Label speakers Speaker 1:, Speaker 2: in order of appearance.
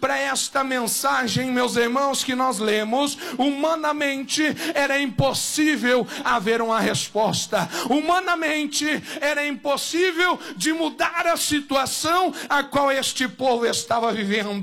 Speaker 1: para esta mensagem, meus irmãos, que nós lemos, humanamente era impossível haver uma resposta. Humanamente era impossível de mudar a situação a qual este povo estava vivendo.